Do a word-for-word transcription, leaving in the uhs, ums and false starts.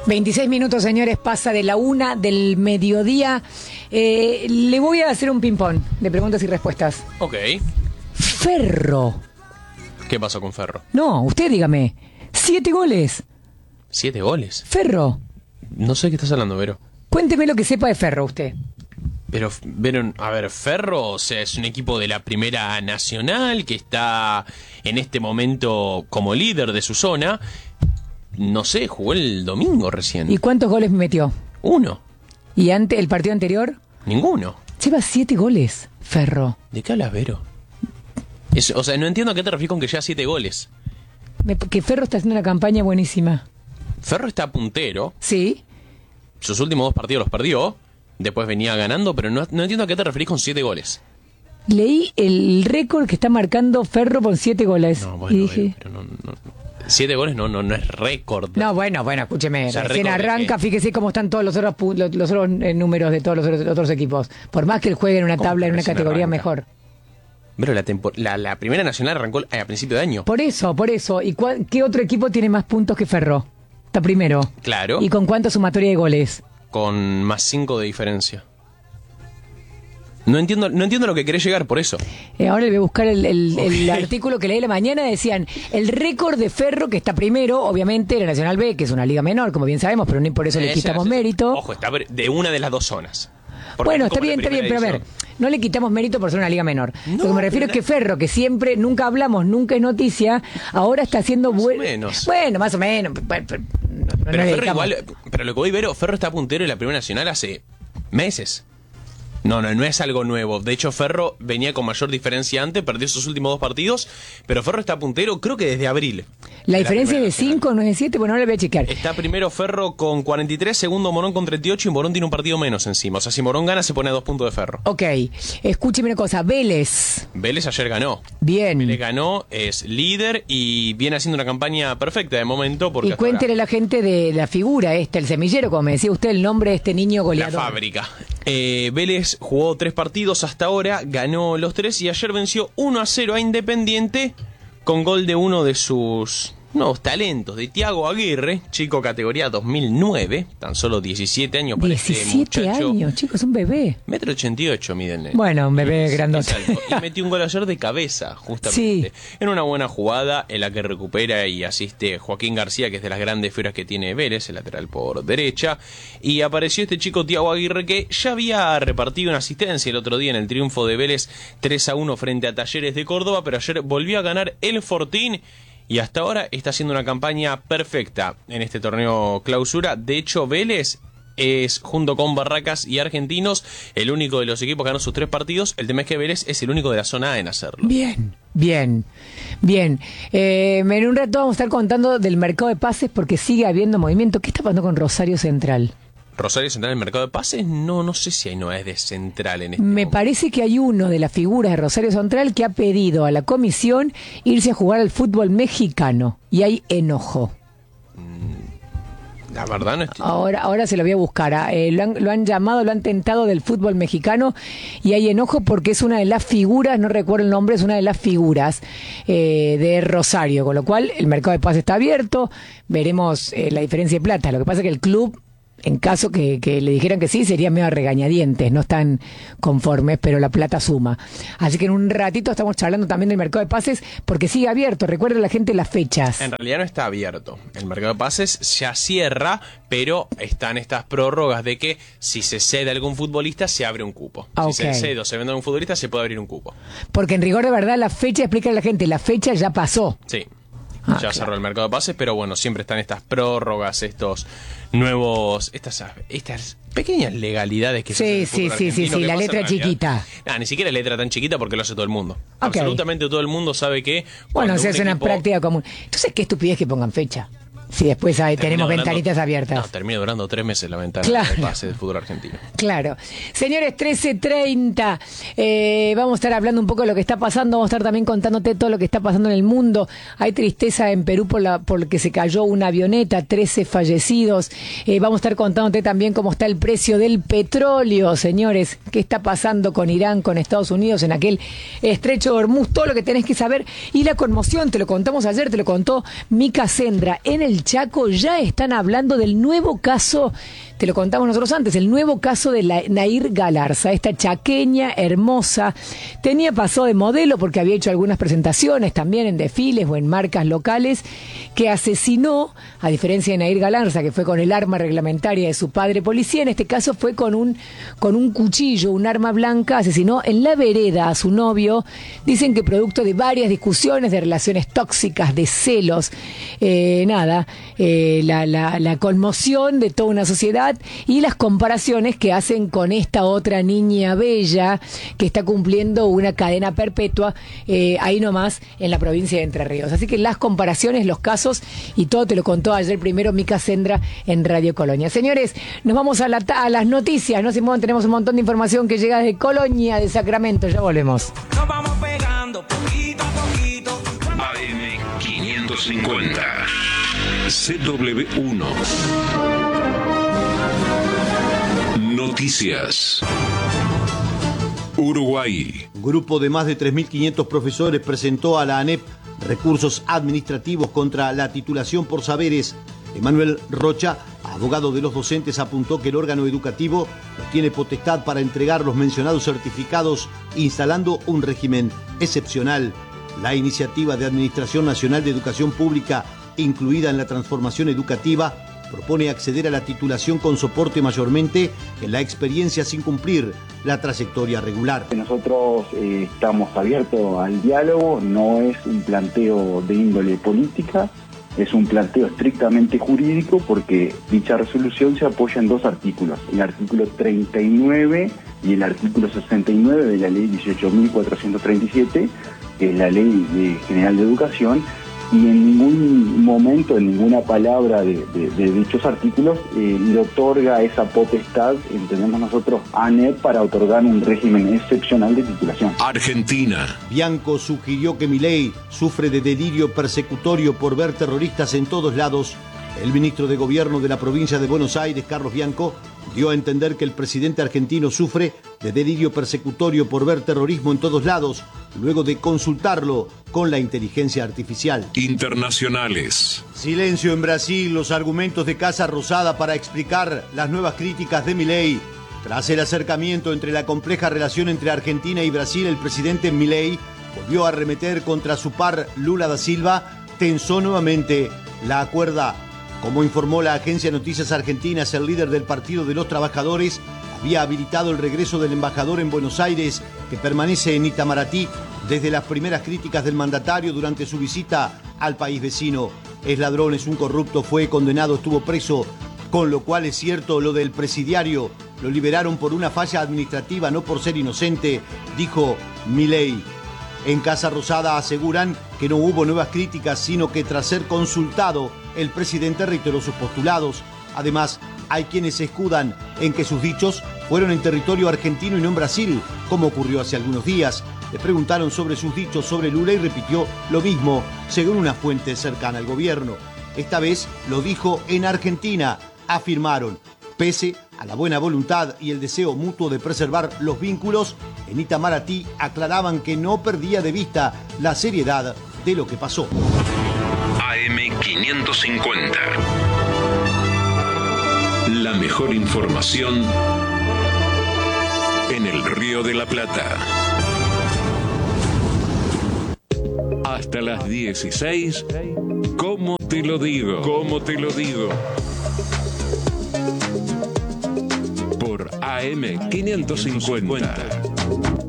veintiséis minutos, señores, pasa de la una del mediodía. Eh, le voy a hacer un ping-pong de preguntas y respuestas. Ok. Ferro. ¿Qué pasó con Ferro? No, usted dígame. Siete goles. ¿Siete goles? Ferro. No sé de qué estás hablando, Vero. Cuénteme lo que sepa de Ferro, usted. Pero, Vero, a ver, Ferro, o sea, es un equipo de la Primera Nacional que está en este momento como líder de su zona. No sé, jugó el domingo recién. ¿Y cuántos goles metió? Uno. ¿Y ante el partido anterior? Ninguno. Lleva siete goles, Ferro. ¿De qué hablas, Vero? Es, o sea, no entiendo a qué te refieres con que lleva siete goles. Me, que Ferro está haciendo una campaña buenísima. Ferro está puntero. Sí. Sus últimos dos partidos los perdió. Después venía ganando, pero no, no entiendo a qué te referís con siete goles. Leí el récord que está marcando Ferro con siete goles. No, bueno, y dije... pero no, no, no. Siete goles no, no, no es récord. No, bueno, bueno, escúcheme. O sea, recién récord de arranca, qué. fíjese cómo están todos los otros, pu- los, los otros eh, números de todos los otros, otros equipos. Por más que él juegue en una ¿Cómo tabla, que en una recién categoría arranca? mejor. Pero la, tempo- la, la Primera Nacional arrancó a principio de año. Por eso, por eso. ¿Y cuál- qué otro equipo tiene más puntos que Ferro? Está primero. Claro. ¿Y con cuánta sumatoria de goles? Con más cinco de diferencia. No entiendo, no entiendo lo que querés llegar por eso. Eh, ahora le voy a buscar el, el- el Ok. artículo que leí la mañana. Decían, el récord de Ferro, que está primero, obviamente, la Nacional B, que es una liga menor, como bien sabemos, pero ni por eso le Ese- quitamos ese- mérito. Ojo, está de una de las dos zonas. Porque Bueno, es está como bien, la está bien, pero a primera ver, división. no le quitamos mérito por ser una liga menor. No, Lo que me refiero pero es que Ferro, que siempre, nunca hablamos, nunca es noticia, ahora está haciendo Más o buen... menos. Bueno, más o menos. Bueno, pero no- no Pero le Ferro dedicamos. igual, pero lo que voy a ver, Ferro está puntero en la Primera Nacional hace meses. No, no, no es algo nuevo. De hecho, Ferro venía con mayor diferencia antes, perdió sus últimos dos partidos, pero Ferro está puntero creo que desde abril. La de diferencia es Primera de Nacional. cinco, no es de siete, bueno, ahora le voy a chequear. Está primero Ferro con cuarenta y tres, segundo Morón con treinta y ocho y Morón tiene un partido menos encima. O sea, si Morón gana se pone a dos puntos de Ferro. Ok, escúcheme una cosa, Vélez, Vélez ayer ganó. bien. Vélez ganó, es líder y viene haciendo una campaña perfecta de momento porque Y hasta ahora- cuéntele a la gente de la figura esta, el semillero, como me decía usted, el nombre de este niño La goleador. fábrica. Eh, Vélez jugó tres partidos hasta ahora, ganó los tres y ayer venció uno a cero a Independiente con gol de uno de sus nuevos talentos, de Thiago Aguirre, chico categoría dos mil nueve, tan solo diecisiete años para este diecisiete muchacho. años, chicos, un bebé. Metro ochenta y ocho mide el nene. Bueno, un bebé Es- grandote. es alto. Y metió un gol ayer de cabeza, justamente. En una buena jugada en la que recupera y asiste Joaquín García, que es de las grandes figuras que tiene Vélez, el lateral por derecha. Y apareció este chico Thiago Aguirre, que ya había repartido una asistencia el otro día en el triunfo de Vélez tres a uno frente a Talleres de Córdoba, pero ayer volvió a ganar el Fortín. Y hasta ahora está haciendo una campaña perfecta en este torneo clausura. De hecho, Vélez es, junto con Barracas y Argentinos, el único de los equipos que ganó sus tres partidos. El tema es que Vélez es el único de la zona A en hacerlo. Bien, bien, bien. Eh, en un rato vamos a estar contando del mercado de pases porque sigue habiendo movimiento. ¿Qué está pasando con Rosario Central? Rosario Central en el mercado de pases, no, no sé si hay novedades de Central en este Me momento. parece que hay uno de las figuras de Rosario Central que ha pedido a la comisión irse a jugar al fútbol mexicano y hay enojo. La verdad no estoy... Ahora, ahora se lo voy a buscar. ah, eh, lo, han, lo han llamado, lo han tentado del fútbol mexicano y hay enojo porque es una de las figuras, no recuerdo el nombre, es una de las figuras eh, de Rosario, con lo cual el mercado de pases está abierto, veremos eh, la diferencia de plata. Lo que pasa es que el club, en caso que, que le dijeran que sí, sería medio a regañadientes, no están conformes, pero la plata suma. Así que en un ratito estamos charlando también del mercado de pases porque sigue abierto. Recuerda a la gente las fechas. En realidad no está abierto. El mercado de pases ya cierra, pero están estas prórrogas de que si se cede a algún futbolista se abre un cupo. Ah, Si ok. se cede o se vende a algún futbolista se puede abrir un cupo. Porque en rigor de verdad la fecha, explica a la gente, la fecha ya pasó. Sí. Ah, ya claro. cerró el mercado de pases, pero bueno, siempre están estas prórrogas, estos nuevos, estas, estas pequeñas legalidades que se hacen en Sí, el sí, fútbol sí, sí, argentino sí, que la pasa en letra realidad- chiquita. Nah, ni siquiera letra tan chiquita porque lo hace todo el mundo. Ok. Absolutamente todo el mundo sabe que Bueno, cuando o sea, un es una equipo práctica común. Entonces, qué estupidez que pongan fecha. Si después hay- termina tenemos durando- ventanitas No, abiertas. termina durando tres meses la ventana Claro. de pase del fútbol argentino. Claro. Señores, trece treinta. Eh, vamos a estar hablando un poco de lo que está pasando. Vamos a estar también contándote todo lo que está pasando en el mundo. Hay tristeza en Perú por la porque se cayó una avioneta, trece fallecidos. Eh, vamos a estar contándote también cómo está el precio del petróleo, señores. ¿Qué está pasando con Irán, con Estados Unidos, en aquel estrecho de Hormuz? Todo lo que tenés que saber. Y la conmoción, te lo contamos ayer, te lo contó Mica Sendra en el del Chaco ya están hablando del nuevo caso, te lo contamos nosotros antes, el nuevo caso de la Nair Galarza, esta chaqueña hermosa, tenía pasado de modelo porque había hecho algunas presentaciones también en desfiles o en marcas locales, que asesinó, a diferencia de Nair Galarza, que fue con el arma reglamentaria de su padre policía, en este caso fue con un, con un cuchillo, un arma blanca, asesinó en la vereda a su novio, dicen que producto de varias discusiones, de relaciones tóxicas, de celos, eh, nada, eh, la, la, la conmoción de toda una sociedad y las comparaciones que hacen con esta otra niña bella que está cumpliendo una cadena perpetua eh, ahí nomás en la provincia de Entre Ríos. Así que las comparaciones, los casos y todo te lo contó ayer primero Mica Sendra en Radio Colonia. Señores, nos vamos a, la, a las noticias, ¿no, Simón? Tenemos un montón de información que llega desde Colonia, de Sacramento, ya volvemos. Nos vamos pegando poquito a poquito. A M quinientos cincuenta C W uno Noticias. Uruguay. Un grupo de más de tres mil quinientos profesores presentó a la ANEP recursos administrativos contra la titulación por saberes. Emanuel Rocha, abogado de los docentes, apuntó que el órgano educativo no tiene potestad para entregar los mencionados certificados, instalando un régimen excepcional. La iniciativa de Administración Nacional de Educación Pública, incluida en la transformación educativa, propone acceder a la titulación con soporte mayormente en la experiencia sin cumplir la trayectoria regular. Nosotros eh, estamos abiertos al diálogo, no es un planteo de índole política, es un planteo estrictamente jurídico porque dicha resolución se apoya en dos artículos, el artículo treinta y nueve y el artículo sesenta y nueve de la ley dieciocho mil cuatrocientos treinta y siete, que es la ley de general de educación, y en ningún momento, en ninguna palabra de, de, de dichos artículos eh, le otorga esa potestad, entendemos nosotros, a ANEP para otorgar un régimen excepcional de titulación. Argentina. Bianco sugirió que Milei sufre de delirio persecutorio por ver terroristas en todos lados. El ministro de Gobierno de la provincia de Buenos Aires, Carlos Bianco, dio a entender que el presidente argentino sufre de delirio persecutorio por ver terrorismo en todos lados, luego de consultarlo con la inteligencia artificial. Internacionales. Silencio en Brasil, los argumentos de Casa Rosada para explicar las nuevas críticas de Milei. Tras el acercamiento entre la compleja relación entre Argentina y Brasil, el presidente Milei volvió a arremeter contra su par Lula da Silva, tensó nuevamente la cuerda. Como informó la agencia Noticias Argentinas, el líder del Partido de los Trabajadores había habilitado el regreso del embajador en Buenos Aires, que permanece en Itamaraty desde las primeras críticas del mandatario durante su visita al país vecino. Es ladrón, es un corrupto, fue condenado, estuvo preso, con lo cual es cierto lo del presidiario. Lo liberaron por una falla administrativa, no por ser inocente, dijo Milei. En Casa Rosada aseguran que no hubo nuevas críticas, sino que tras ser consultado, el presidente reiteró sus postulados. Además, hay quienes se escudan en que sus dichos fueron en territorio argentino y no en Brasil, como ocurrió hace algunos días. Le preguntaron sobre sus dichos sobre Lula y repitió lo mismo, según una fuente cercana al gobierno. Esta vez lo dijo en Argentina, afirmaron. Pese a la buena voluntad y el deseo mutuo de preservar los vínculos, en Itamaraty aclaraban que no perdía de vista la seriedad de lo que pasó. A M quinientos cincuenta. La mejor información en el Río de la Plata. Hasta las dieciséis, ¿cómo te lo digo? ¿Cómo te lo digo? Por A M quinientos cincuenta.